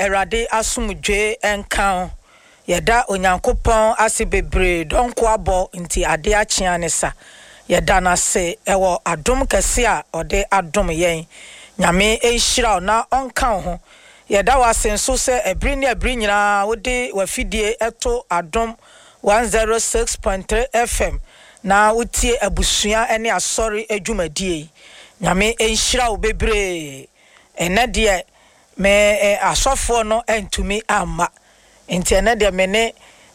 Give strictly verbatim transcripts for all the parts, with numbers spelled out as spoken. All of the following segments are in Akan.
erade asumdwe enkan yeda onyankopon ase bebre donko abo nti ade achia ne sa yeda na se ewo adom kese a ode adom yen nyame enhira na onkan ho yeda wasenso se ebri ne ebri nyina wode wafidie eto adom one oh six point three F M na utie abusua ene asori adwumadie nyame enhira wo bebre ene de me asofo no entumi amma enti ene de me ne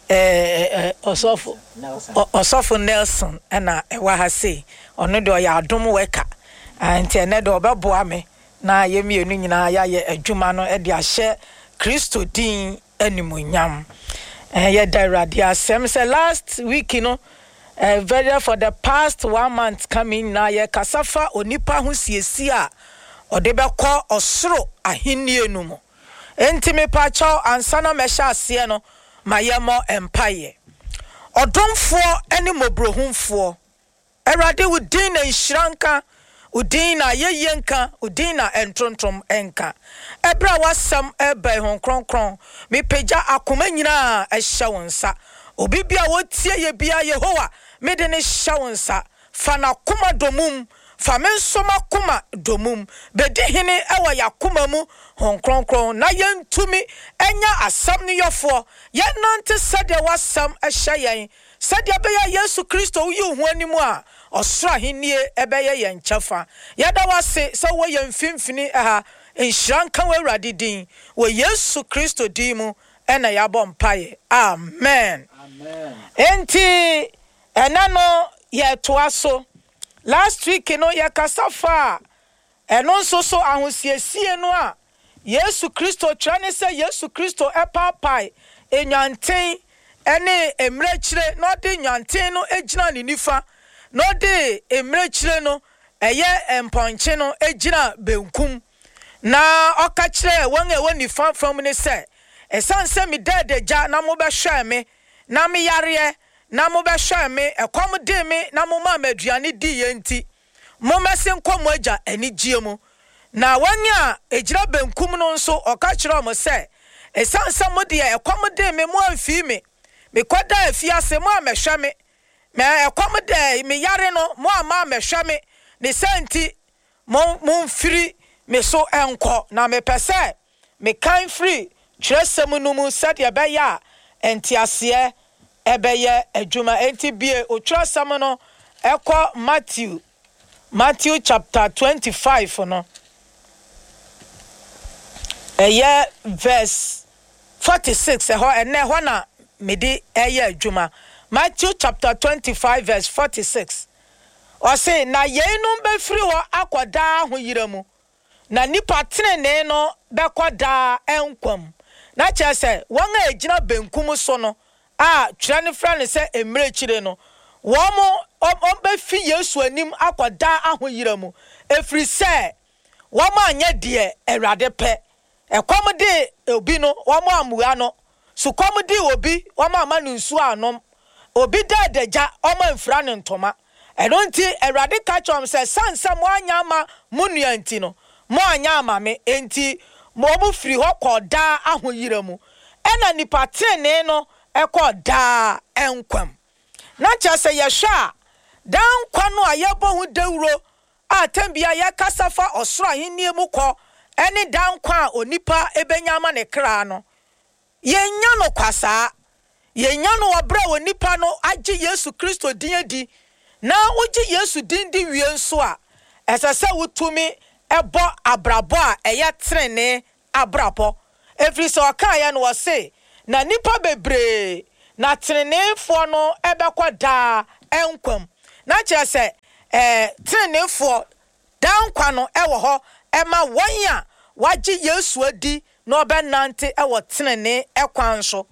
eh osofo osofo Nelson ena ewa ha sei ono de oya adom weka enti ene de obeboa me na ye mienu nyina ya ye adwuma no e de ahye Kristo din animunyam eh ye dirade asem say last week you know uh, very for the past one month coming na ye kasafa onipa ho siesi a odebekọ osoro ahinnie nu mu enti me pacho ansana mesha ase no mayemo empire odomfo ene mobrohumfo erade wudin na nhranka udin na yeyenka udin na entrontom enka ebra wasam ebe hon kronkron me peja akoma nyina ehye wonsa obi bia wotie ye bia Yehowa me de ne hye wonsa fa na koma domum fa me nsoma koma domum bedi hene ewa yakoma mu hon kronkron na yentumi enya asam ne yofo ye nante sade wasam ehye yen sade be ya Yesu Kristo uyi hu animu a osra henie ebeye ye nchafa yada wase so wo ye mfimfini aha enhranka wa Awurade din wo Yesu Kristo din mu ena yabo mpaye amen amen enti enano ye toaso last week no ye kasafa eno nso so ahosiesie no a Yesu Kristo trane se Yesu Kristo epapai enyanten ene emrechire no de nyanten no ejina ne nifa no de emrechire no eye emponche no ejina benkum na okachire won e woni fa from ne se esanse mi dedeja na mo be hwe me na me yare na mo be hwe me ekom de me na mo ma maduane di yenti mo mese nkom agya ani gie mu na wanya ejira benkum no nso okachire mo se esanse mo de ekom de me mo amfi me me koda afi ase mo amehwe me me ekom de me yare no mo ama amehwe me ne senti mo mo mfiri me so enko na me pese me kan free tresem no mu said ya be ya entiase ebeye adwuma enti bie o tresem no ekọ Matthew Matthew chapter twenty-five no eye verse forty-six eho ene ho na mede eye adwuma Matthew chapter twenty-five verse forty-six o say na yenum be free ho akoda ho yiramu na nipa tenene no bekoda enkwam na chese won a ejina benkum so no a twere ne fra ne se emrechire no wo mo on be fi Yesu anim akoda ahoyiramu efri se wo mo anya de Awurade pe ekom de obi no wo mo amua no so kom de obi wo mo ama nsu anom obi da daja o mo mfra ne ntoma eno nti Awurade ka chom se sansa mo anya ma munua nti no mo anya ama me enti mo bu firi ho koda ahoyiramu ena nipa tene no ekoda enkwam na chase ye hwa dan kwa no ayebo hu dawuro atambia ya kasafa osoro ahenie mu kọ eni dan kwa onipa ebenyama ne kra no yenya no kwasa yenya no obra onipa no age Yesu Kristo din adi na uji Yesu din di wie nso a esese wutumi ebo abrabo a eye trene abrabo every so kan ya no wo say na nipa bebre na trenefo no ebekwa da enkwam na kire se eh trenefo dankwa no ewo ho ema won a waji Yesu adi no benante ewo trene ekwan so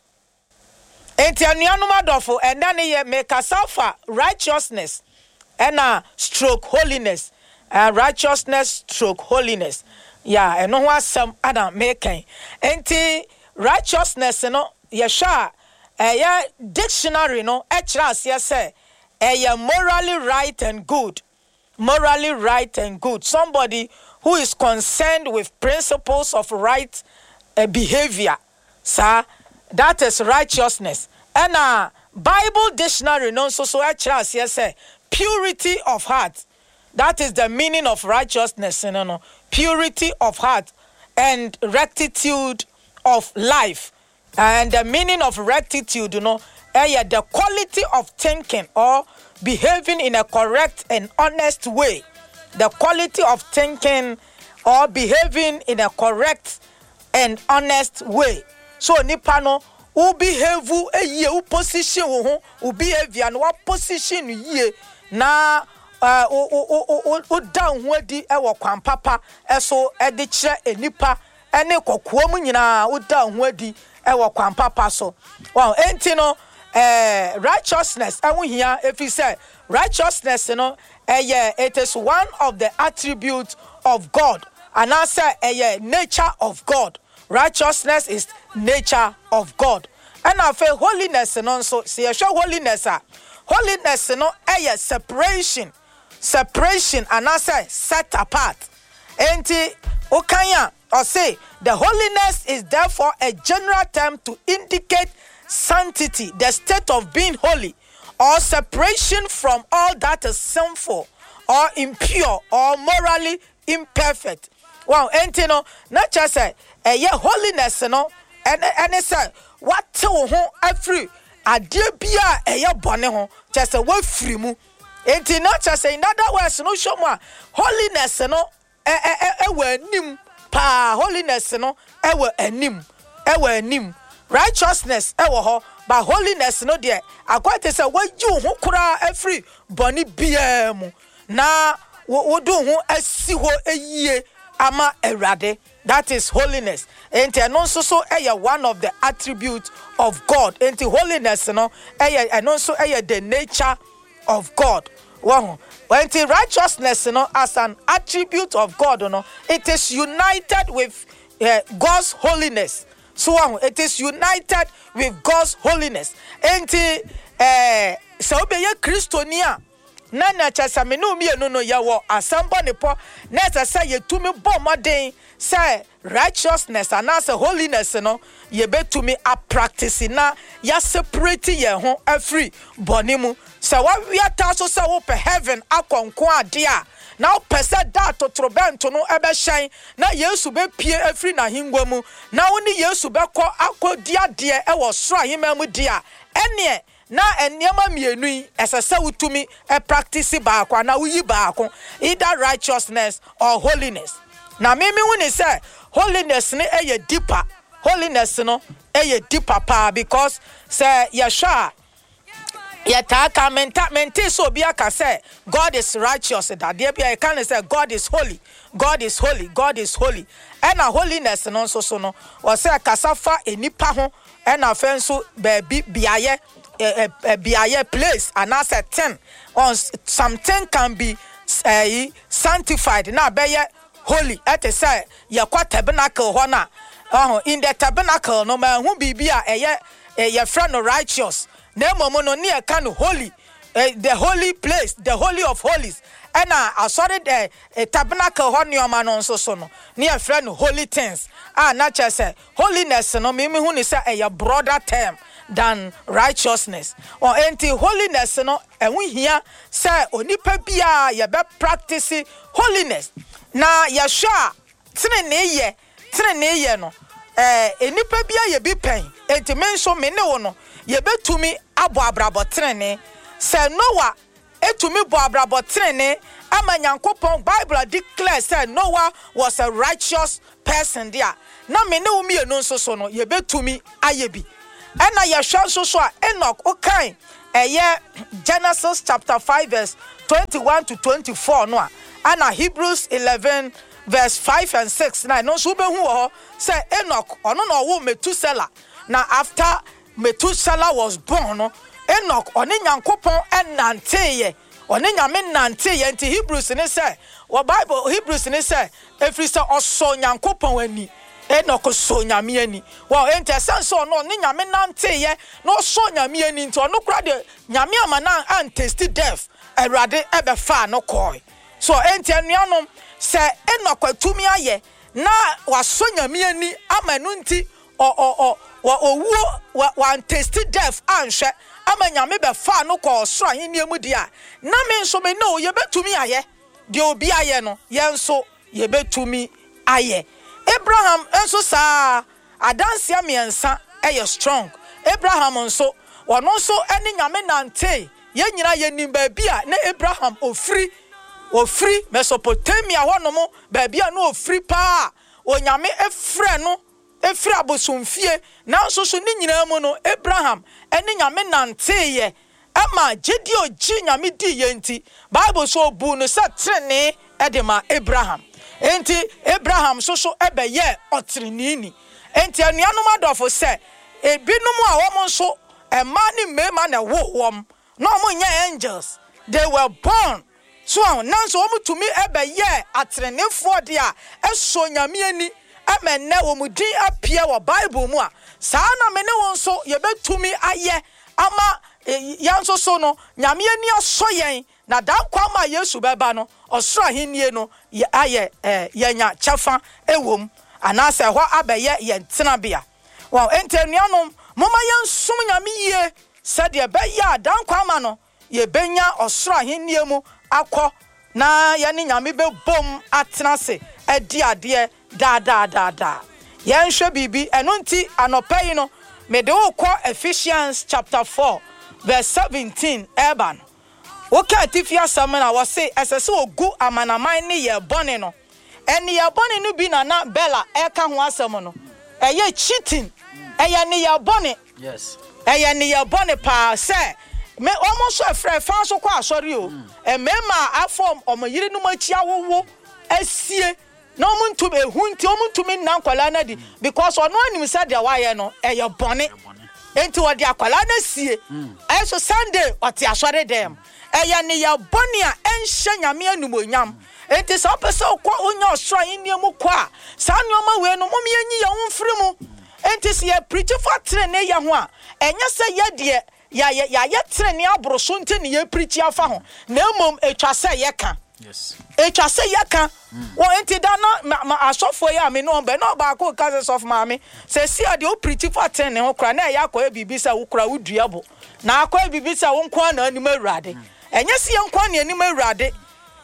enti anuanum adofo enda ne ye make safa righteousness ena stroke holiness uh, righteousness stroke holiness yeah eno ho asem ada make enti righteousness no ye sha eh dictionary no e kira ase say eh morally right and good morally right and good somebody who is concerned with principles of right a behavior. Sir, that is righteousness. And a Bible dictionary no so so actually yes say purity of heart. That is the meaning of righteousness, you know, purity of heart and rectitude of life. And the meaning of rectitude, you know, uh, the quality of thinking or behaving in a correct and honest way. The quality of thinking or behaving in a correct and honest way. So nipano u behave a ye u position u behavior and what position ye na uh o o o down wedi e wo kwan papa eso e de kire enipa ene kokoa mu nyina u down wedi e wo kwan papa so. Wow, enti no eh righteousness e wo hia if you say righteousness, you know, eh, yeah, it is one of the attributes of God. And I say eh, yeah, nature of God. Righteousness is nature of God. And I feel holiness and also see a show holiness. Holiness, you know, eh, yeah, separation. Separation, and I say set apart. Enti okanya or say the holiness is therefore a general term to indicate sanctity, the state of being holy, or separation from all that is sinful or impure or morally imperfect. Wow, and you know, not just say, eh, yeah, holiness, you know, and and it's say what to home every a dear beer, eh, yeah, bonne just a word free mu. And not just say, in other words, no show more holiness, you know, eh, eh, eh, eh, we nim pa holiness, you know, eh, we nim, eh, we nim righteousness, eh, we but holiness no dear. I quite say what you who kura every bonny biemu. Na wo do who a si ho a ye ama erade. That is holiness. And also so a one of the attributes of God. And holiness, no, and also a the nature of God. Wow. When righteousness, you know, as an attribute of God, you know, it is united with uh, God's holiness. So it is united with God's holiness. And eh so be ye Christonia na na chasa me no me no no ya wo asamba ne po na say ye tumi bo moden say righteousness and as holiness no ye betumi a practice na ya separate ye ho afri bonimu say what we are so say wo pe heaven akonko ade a now pesa that to trobento no ebe shine na Yesu be pie afri na hingwa mu na woni Yesu be kọ akodi ade e wo soro ahema mu dia ene na eniema mienu yi esese wutumi e practice ba akwa na uyi ba akon either righteousness or holiness. Na me me woni say holiness ne eye deeper, holiness no eye deeper pa because say yesha yeta ka menta menti so bia ka say God is righteous that there bia can say God is holy, God is holy, God is holy. And a holiness no so so no o say kasafa enipa ho and a fenso baby biaye a, a, a biaye place and as a ten on something can be uh, sanctified na be holy at say ya kwa tabernacle ho na uh, in the tabernacle no man hu bibia eye ye friend righteous na momo no near can holy uh, the holy place, the holy of holies. And I saw the uh, tabernacle ho ni man on so so no near friend holy things. Ah, not just say holiness no me me hu ni say a broader term than righteousness or anti holiness no and we here say onipa bia ye be practice holiness na ya sha trene ye trene ye no eh enipa bia ye bi pen enti menso me ne wo no ye betumi abo abrabo trene say Noah etumi bo abrabo trene ama Nyankopon Bible declare say Noah was a righteous person there na me ne wo mi enu so so no ye betumi ayebi. And I shall so so Enoch okay eh Genesis chapter five verse twenty-one to twenty-four no and Hebrews eleven verse five and six na no so be hu say Enoch ono no wo Methuselah na after Methuselah was born no Enoch oni Nyankopon enante ye oni nyame nante ye nti Hebrews ne say wo Bible Hebrews ne say every say oso Nyankopon ani Enoch so nyame ani wow enti sense no ne nyame nante ye no so nyame ani nti ono kra de nyame amana an taste death erade ebe fa no koi so enti anuanom se Enoch atumi aye na waso nyame ani ama no nti o o o owuo wa taste death anhwe ama nyame be fa no ko soro ahenie mu dia na me nso me no ye betumi aye de obi aye no ye nso ye betumi aye. Abraham enso sa adanse amiensa eye strong. Abraham nso wono nso ene nyame nante ye nyina ye nim ba bia na Abraham ofri ofri Mesopotamia honomo ba bia no ofri pa onyame efre no efri abosomfie na nso so ni nyina mu no Abraham ene nyame nante ye ama gedi oji nyame di ye nti Bible so bu no sa trene edema Abraham enti Abraham so so ebe ye otrenini enti anuanom adofo se ebinum a wo nso ema ni mema na wo wom no mo nya angels they were born so now so wo tumi ebe ye atrenefo de a eso nyame ani amenne wo mudin apie wo Bible mu a saa na me ne won so ye betumi aye ama yanso so no nyame ani aso yen na dan kwa ma Yesu beba no osoro ahenie no ye aye yenya chafa ewom anase ho abeye ye ntena bia wow entenuanom moma yensum nyame yie sade be ya dan kwa ma no ye benya osoro ahenie mu akọ na ye ne nyame be bom atena se edi ade da da da da yen hwe bibi eno nti anopai no me de ukọ Ephesians chapter four verse seventeen eban okay atifia samana was say esese ogu amanaman ne ye bone no ene ye bone no bi na na Bella eka ho asem no eye cheating eye ne ye bone yes eye ne ye bone pa say me almost so frɛ fa so kwa asori o emema afom omoyire no machi awowo asie na omuntu ehunti omuntu mi nan kwala na di because ono anim said dia waye no eye bone enti wodi akwala na sie eso Sunday oti asori dem eye ne ye bone a enhye nyame anumonyam enti so pese okwa onya osoro aniemu kwa sa nyoma we no mom yenyi ye wonfiri mu enti se ye preach for trene ye ho a enye se ye de ya ya ya ye trene abroso nte ne ye preach afa ho na emom etwa se ye ka yes etwa se ye ka wo enti da na asofo ye ame no be no ba ko ka se of maame se si ade o preach for trene ho kra na ya akọ bibisa wo kra wo duabo na akọ bibisa wo nko na anim awurade enye se ye nko na anim awurade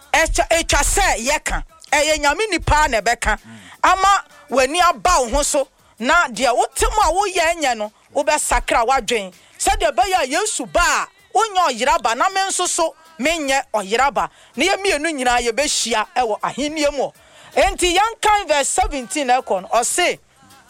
etwa se ye ka eye nyame nipa na be ka ama wani aba wo ho so na de wotemu a wo ye enye no wo be sakra wadwen se de be ya Yesu ba onye oyiraba na me nso so menye oyiraba na ye mienu nyina ye be hia ewo ahenie mu enti yankan verse seventeen ekon o se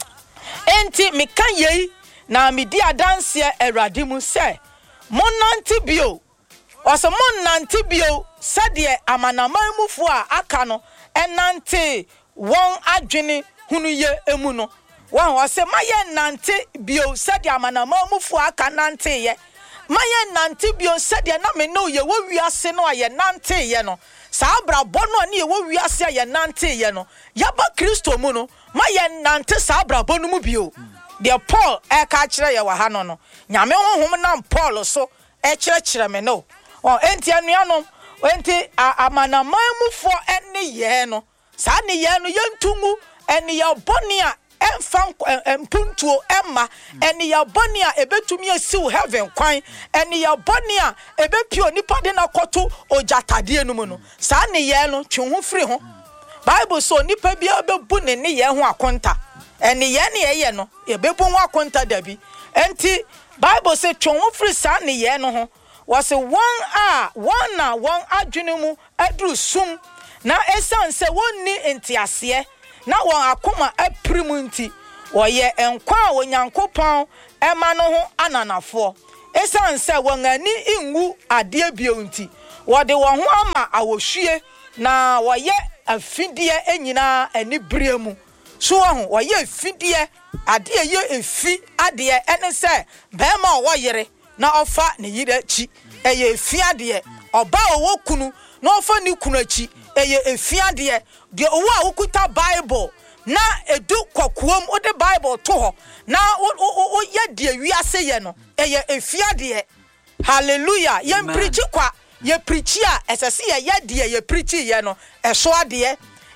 enti mekan yei na medi adanse Awurade mu se monante bio o se monante bio se de amanaman mufu a aka no enante won adwene hunu ye emu no wan o se maye nante bio se de amanaman mufu aka nante ye maye nante bio se de na me no ye wo wiase no aye nante ye no sa abrabo no ne ye wo wiase aye nante ye no yaba Kristo mu no maye nante sa abrabo no mu bio de Paul e ka kire ye wa ha no no nyame honhom na Paul so e kire kire me no o enti anuanom enti amanaman mufo ene ye no sa ne ye no yentungu ene ye boni a emfa empuntuo emma ene ye boni a ebetumi asiw heaven kwan ene ye boni a ebepio nipa de na koto ojatade enu mu no sa ne ye no twe ho firi ho Bible so nipa bia bebu ne ne ye ho akonta ene ye ne ye no ebebu ho akonta dabi enti Bible say twe ho firi sa ne ye no ho was one a one na one adwene mu adru sum na esan se wonni entiase na won akoma aprimu nti wo ye enkwa a onyankopon ema no ho ananafo esan se won ani inwu ade bio nti wo de wo ho ama awohwie na wo ye afidie enyina ani briemu so wo wo ye afidie ade ye efi ade ene se bema wo yere na ofa ne yire chi eye efiade oba owo kunu na ofa ni kunu achi eye efiade de owo a ukuta Bible na edu kokuom o de Bible to ho na o ye de wiase ye no eye efiade hallelujah ye preach kwa ye preach a esese ye ye de ye preach ye no eso ade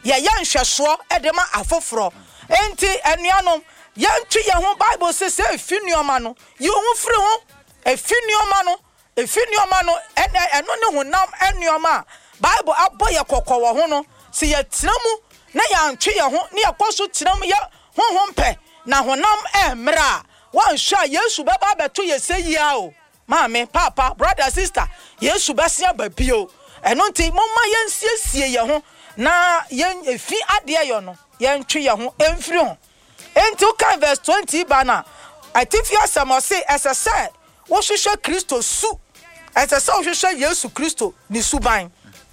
ye yan hweso edema afoforo enti enuanom yantwi ye ho Bible says efi nuoma no ye ho firi ho efi nuoma no efi nuoma no ene eno ne honam enuoma Bible aboye kokowo ho no se ye tiramu na yantwi ye ho ne yakoso tiramu ye honhom pe na honam emra wan hwa Yesu baba beto ye seyia o maame papa brother sister Yesu besia babio eno nti momma yensiesie ye ho na yen efi ade yo no yentwi ye ho emfiri ho enti uka verse twenty bana atifia samose esese wo hwehwe Kristo su esese wo hwehwe Yesu Kristo ni suban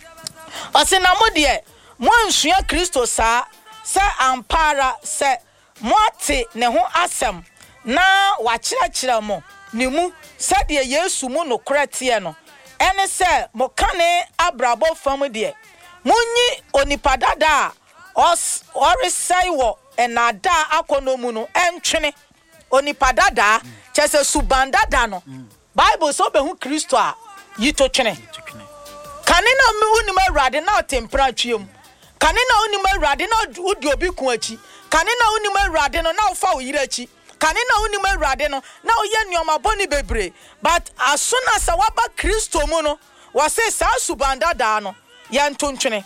ose na modie mo ansua Kristo sa se ampara se moate ne ho asem na wa kyerɛkyerɛ mo ne mu sɛdeɛ Yesu mu no korɛteɛ no ene se mo kane abrabo fam de munyi onipadada os oresai wo enada akono mu no entwene onipadada kyese subandada no Bible so be hu Kristo a yito twene kane na me unim awrade na otempra twiem kane na unim awrade na udi obi ku achi kane na unim awrade no na ufa wo yire achi kane na unim awrade no na oye nneoma boni bebre but as soon as waba Kristo mu no wase sa subandada no ye ntontwene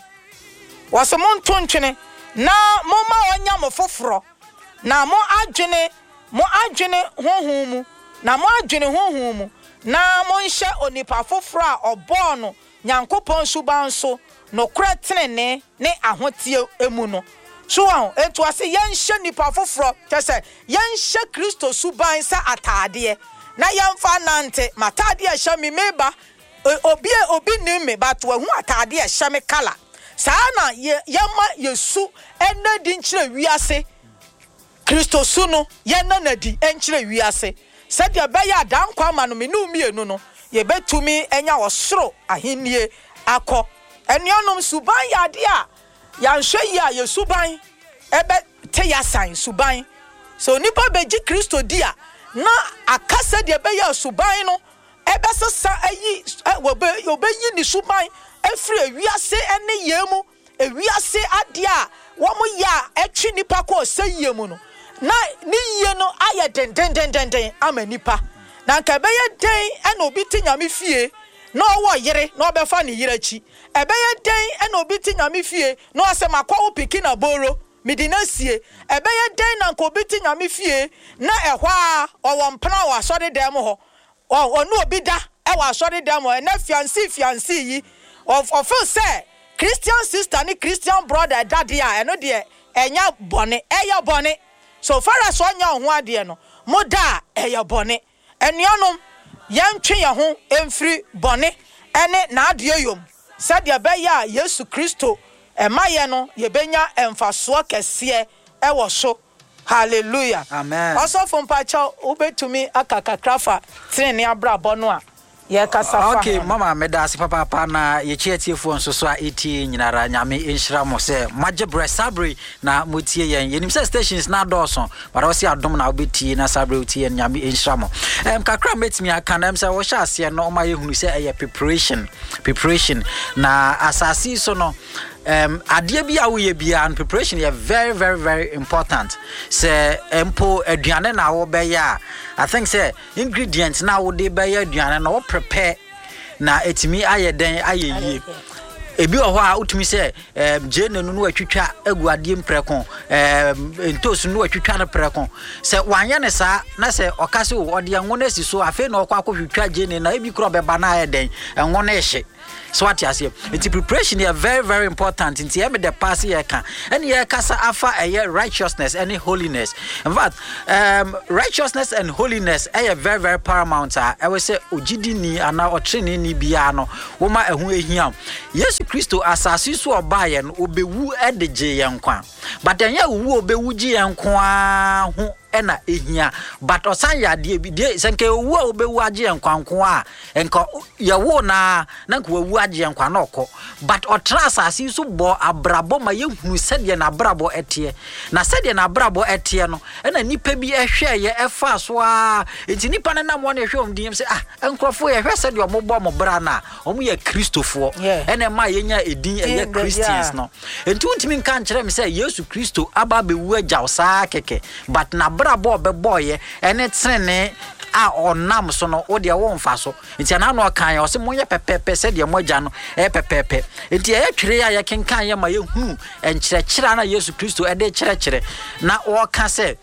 wase mo ntontwene na mo ma onya mo foforo na mo adwene mo adwene honhom mu na mo adwene honhom mu na mo nhye onipa foforo a obo no Nyankopon suban so no kratene ne ahotie emu no so ahụ etu ase yenhye nipa foforo kese yenhye Kristo suban sa atade na yemfa nante matade a hye me meba obi obi nime but wahu atade a hye me kala saa na yema Yesu ena di nkyere wiase Kristo su no yena na di enkyere wiase sadia beya dankwa ma no me no mienu no ye betumi enya osoro ahennie akọ enuanom suban yade a yanhwe yi a Yesuban ebe te yasan suban so nipa beji Kristo dia na akasa de beya suban no ebe sesa ayi wobe obeyi ni suban efri ewiase ene yemu ewiase ade a wo mo ya etwi nipa ko seyemu no na ni ye no aye den den den den den ama nipa na nka beye den ena obi ti nyame fie na owo yere na obefa ne yere achi ebeye den ena obi ti nyame fie na asema kwa wo pikina boro midinasie ebeye den na nka obi ti nyame fie na ehwa owo mpna wa sori dem ho onu obi da e wa sori dem ho na fiancé fiancé yi of of say Christian sister ni Christian brother daddy a eno de enya bone eya bone so far as onya ho ade no moda eya bone enuanom yantwe ye ho emfiri bone ene na ade yom sadia beya Yesu Kristo emaye no ye benya emfaso kese e wo so hallelujah amen also from pacha ubetumi akakakrafa trene abrabo no a ye kasafa okay mama medasi papa papa na ye chietiefo nso so a eti nyinara nyame enhira mo se magebre sabre na motie yen yenim se stations na dawson bara wose adom na obeti na sabre otie nyame enhira mo em kakra metimi aka na em se wo hya ase no ma ye hunu se eye preparation preparation na asasi so no um ade bia wo ye bia and preparation is very very very important say empo aduane na wo be ya I think say ingredients na wo de be ya aduane na wo prepare na etimi aye den aye yie ebi o ho a utumi say um je nanu no atwitwa agu ade mpreko um entos no atwitwa no preko say wanye ne sa na say okase wo ode ngo na si so afi na okwa akotwitwa je ne na ebi kro be ba na aye den ngo na ehye. So what you say? It's preparation is very very important. In the the past year can and year kasa afa a righteousness and holiness. In fact, um, righteousness and holiness are very very paramount. I will say ojidi ni ana otrene ni bia no woma ehu ehia. Yesu Kristo asasi so obaye no obewu edeje yenkwa. But enya wu obewu ji yenkwa ho ena ehia but osan ya de bi de senke owu a obewu age enkwanko a enka ya wo na na nko owu age enkwa na okọ but otras asi so bo abrabo ma yehunu sede na abrabo etie na sede na abrabo etie no ena nipa bi ehwe ye efa so a enti nipa na na mo na ehwe omdim se ah enkrofo ye hwe sede ombo mo bra na omu ye kristofo ena ma yenya edin ye Christians no enti untimi nka nkyere me se Yesu Kristo aba bewu agyaw saa keke but na brabo beboye ene trene a onam so no wo de wo mfa so enti ana no kan o se monye pepepe se de mo agya no e pepepe enti ye twere ya ye kenkan ye ma ye hunu enkyerɛkyerɛ na Yesu Kristo e de kyerɛkyerɛ na wo ka se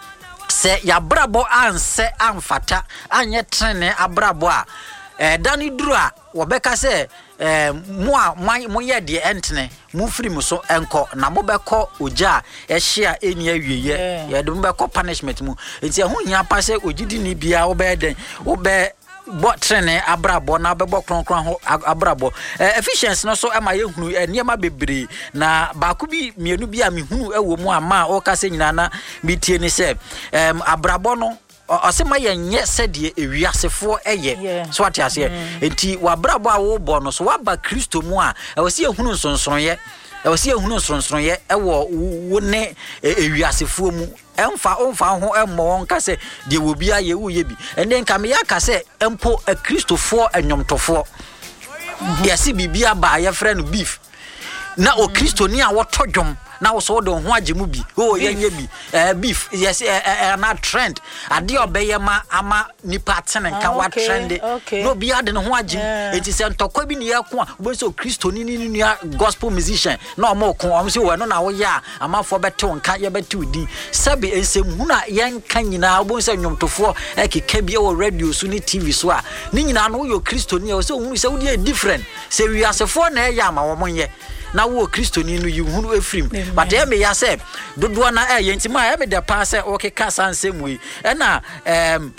se ya brabo anse amfata anye trene abrabo a eh dani duru a wo beka se eh mo a mo ye de entene mo firi mo so enko na mo beko oja e hia eni awieye ye de mo beko punishment mu enti ehun nya pa se ogidi ni bia wo be den wo be bo trene abrabo na be bo kronkron ho abrabo efficiency no so e ma ye hunu eniema bebre na ba ku bi mienu bi a me hunu ewo mu ama o ka se nyina na bitie ni se em abrabo no osema yenye sede ewiasefo eye so ati ase enti wabrabo a wo bo no so waba Kristo mu a e wo se ehunu nsonsonye e wo se ehunu nsonsonye e wo wo ne ewiasefo mu emfa omfa ho emmo won ka se de wo bia ye wo ye bi ende nka me ya ka se empo a Kristofo anyomtofo yesi bibia ba ye frɛ no beef na o Kristoni a wo todwom na wo so do ho agemu bi o yenye bi eh beef yes eh na trend ade obeye ma ama nipa tene nka wa trend no bi ade no ho agem enti se ntokwa bi ne yako a bo so Kristoni ni nua gospel musician na o mo ko o so we no na wo ya amafo betew nka ye betew din sabe ensem huna yenka nyina bo so nwomtofo ekeka bi o radio so ni T V so a ni nyina no yo Kristoni o so hunu se wo dey different se wi asefo na e ya ma wo monye na wo Kristoni no you hunu efrim but e me ya say dodo na e yentima e me de pa say o ke ka sansem we e na em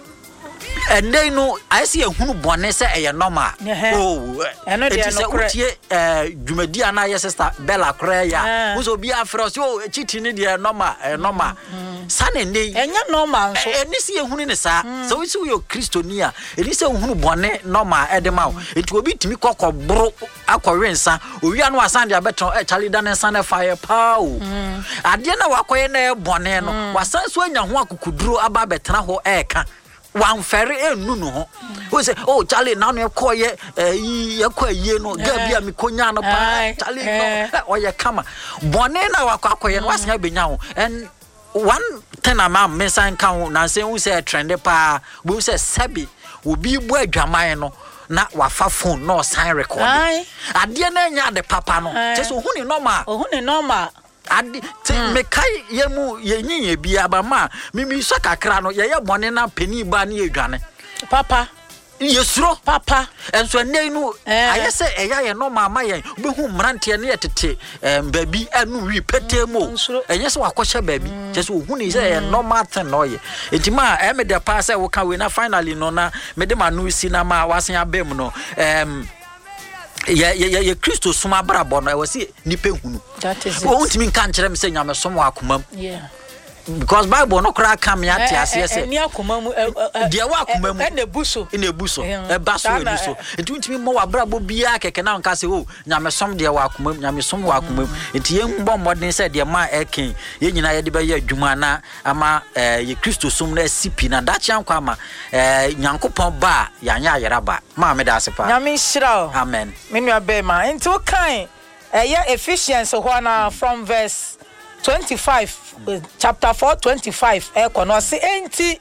ende no I see ehunu bone say e normal oh eno de no kure eh dwumadi ana ye sister Bella kure ya wo so bi afro so chiti ni de normal e normal sane ne enya normal so eni si ehunu ne sa so we see yo Kristoni a eni se ehunu bone normal e de ma enti obi timi kokobro akọwensa owia no asande abeton e chali dan nsa na fire pow ade na wakoye na e bone no wasan so anya ho akukuduro aba betena ho e ka wan fere enu no ho wo se oh chali na no ekoye yi ekoye no ga bia mi konya no pa chali no oye kama bone na wakoye no wasan abenya ho en one thing am mensan kan ho na se hu se trend pa bo se sabi obi bu adwaman no na wafa phone no sign record ade na nya de papa no just ohuni normal ohuni normal ade me kai yemu yenyiye bia ba ma mimi so kakra no ye ye bone na pani ba na edwane papa yesuro papa enso nei no ayese eya ye normal ma ye behu mrante ne yetete em baby anu wi petemo enye se wakɔhye baby just ohuni se ye normal thing no ye entima e me de pa se wo ka we na finally no na me de manu si na ma wasen abem no em ye ye ye Kristo suma brabo no e wasi nipa hunu that is it wo ntimi kan kyerɛ me se nyame som wa akomam yeah because Bible no kra kam ya ti ase se eni akoma mu de wa akoma mu e na buso e na buso e ba so e buso entumi mo wa brabo bia keke na nka se o nyame som de wa akoma mu nyame som wa akoma mu enti ye mbo modern se de ma eken ye nyina ye de ba ye adwuma na ama ye Kristo som na sipi na da kyan kwa ma nyankopon ba ya nya ayera ba ma me da sepa nyame shira amen me nua be ma enti o kan eh Ephesians ho na from verse twenty-five chapter four twenty-five e kono se enti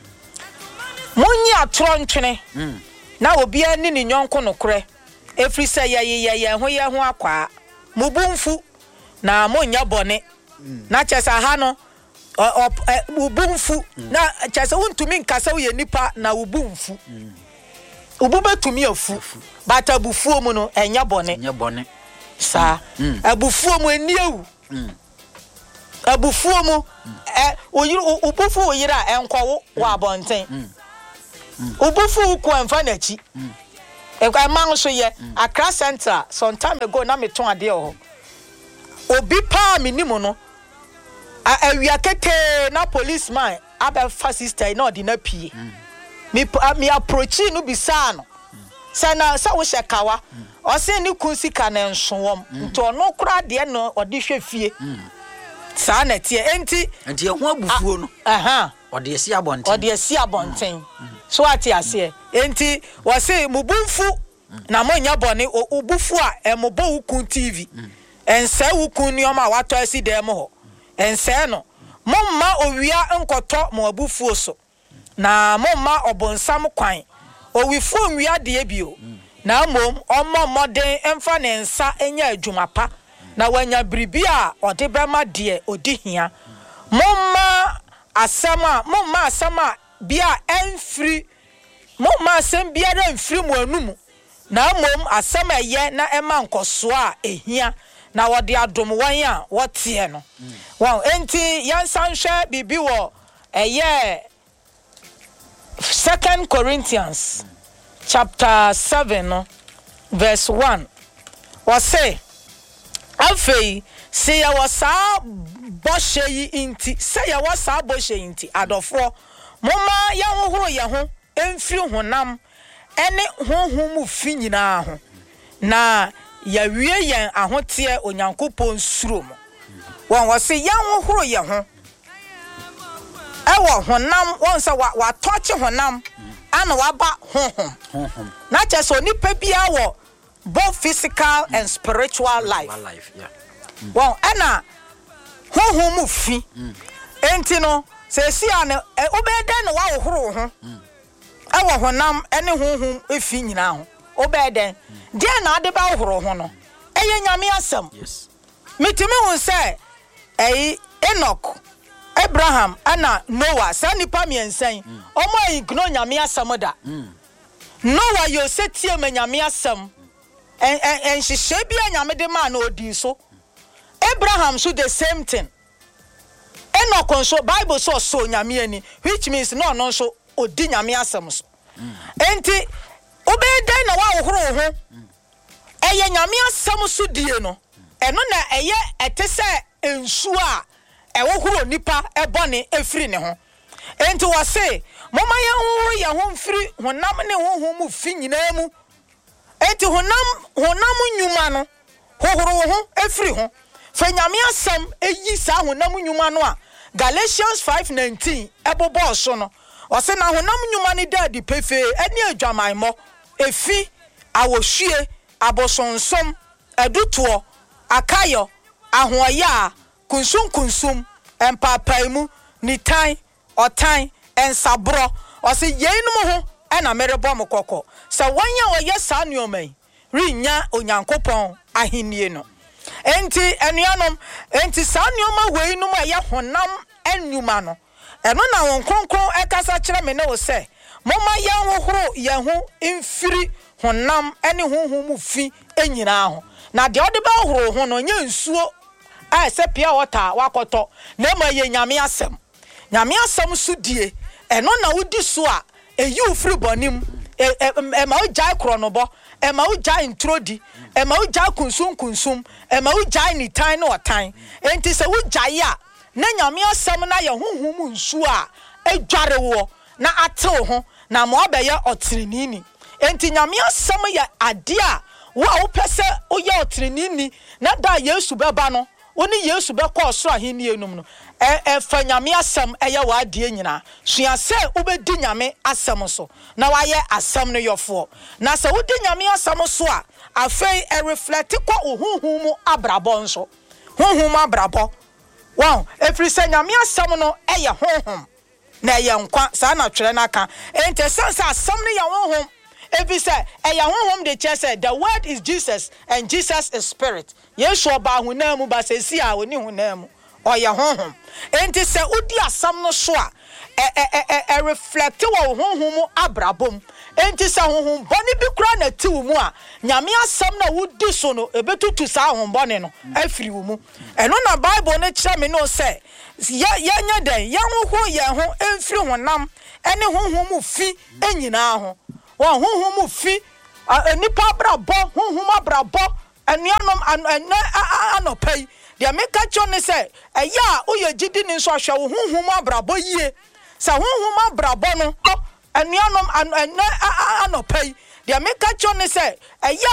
munyi atoro ntwene na obi ani ni nyonko nokore efri se ye ye ye ho ye ho akwa mubumfu na monya bone na chesa ha no ubumfu na chesa untumi nkasa wo ye nipa na ubumfu ububetumi afu bata bufuo mu no enya bone enya bone sa abufuo mu eniawu abufuo mu eh oyiri ubufu oyira enkwawo wa abonten ubufu ku enfa nachi ekwa man so ye Accra Central some time ago na meton ade ho obi pa minimu no a we akete na policeman aba fa sister na odi na pie me me approach no bisa no say na say wo shekawa o say ni kunsika na nsowom nto no kura de no odi hwe fie sa na tie enti enti ehun abufuo no aha odi esi abonten odi esi abonten so ati ase enti wo say mubunfu na monya bone obufu a emobo wukun T V ense wukun ni o ma wato asi dem ho ense no momma owia nkoto mo abufuo so na momma obonsam kwan owifu nwia de bio na mom ommo moden emfa ne nsa enya adwumapa na wanya bribia ode bema de odihia momma asama momma asama bia enfri momma asem bia ra enfri mu anumu na mom asama ye na ema nkoso a ehia na wode adom wan a wote no wow enti yansanhwe bibi wo eye Second Corinthians chapter seven no, verse one was say afei say ya wasa boshe yi inti say ya wasa boshe inti adofo moma ya hohoro ye ho emfiri honam ene honhom mu fi nyina ho na ya wie yen ahote onyankopon suro mo won was say ya hohoro ye ho ewo honam won say wa touch honam ana waba honhom honhom na cheso nipa bia wo both physical and spiritual life life yeah well ana honhom mu fi enti no se si ana obeda na wa wohoro ho ewo honam ene honhom efi nyina ho obeda de na ade ba wohoro ho no eye nyame asem yes mitimi hu se ei Enoch Abraham ana Noah sani pa miensan omo igno nyame asem da Noah yo setie me nyame asem en en hihye bia nyame de ma na odi so Abraham so the same thing Enoch so Bible so so nyame ani which means no no so odi nyame asem so enti obeda na wa wohoro ho eye nyame asem so die no eno na eye etese ensu a ewohoro nipa ebone efiri ne ho enti wo se moma ye ho ye ho mfiri honam ne ho mu fi nyina mu enti honam honam nyuma no hohoro ho efiri ho fa nyame asem eyi sa honam nyuma no a Galatians five nineteen ebobo so no o se na honam nyuma ne da di pefe eni adwaman mo efi awohwie abosonsom eduto akayo ahoya kunsum kunsum empapaimu nitan otan ensabro o se yeinum ho ena merebo mokoko se wanya oye sa nuomai rinya onyankopon ahennie no enti enuanom enti sa nuoma weinum aye honam enuma no eno na won kronkron ekasa kire me ne wo se moma ye hohoro ye ho mfiri honam ene honhom mu fi enyina ho na de ode ba hohoro ho no nya nsuo a se pia wota wakoto na ma ye nyame asem nyame asem sudie eno na wudi so a eyi ufiri bonim e ma ujai kronobo e ma ujai introdi e ma ujai kunsum kunsum e ma ujai ni tan no tan enti se ujai a na nyame asem na ye honhom nsuo a edware wo na atew ho na mo obeye otirinini enti nyame asem ye ade a wo a wo pese oye otirinini na da Yesu beba no woni Yesu be ko so ahenni enum no e e fa nyame asem eye wa ade nyina sua se ubedi nyame asem so na waye asem no yofo na se wodi nyame asem so a afei e reflect kwa ohunhun mu abrabo nso honhum mu abrabo wow efri se nyame asem no eye honhum na eye nkwa sa na twere naka ente sense asem no ye honhum If say, "Aya honhom de che say the word is Jesus and Jesus is spirit." Yesu oba hunam ba se si a oni hunam. Oya honhom. Enti se udi asam no so a e e reflect wo honhom abrabom. Enti se honhom boni bi kura na ti wo mu a nyame asam na wudi so no ebetutu sa honhom boni no afiri wo mu. Eno na Bible no kire me no say ya ya nya den ya honhom ye ho emfiri honam ene honhom mu fi enyina ho. Wa honhom mu fi nipa brabo honhom abrabo anuanom anopai dia meka cho ne se eya oye gidi ni so ahwe wo hunhum abrabo yie sa hunhum abrabo no anuanom anopai dia meka cho ne se eya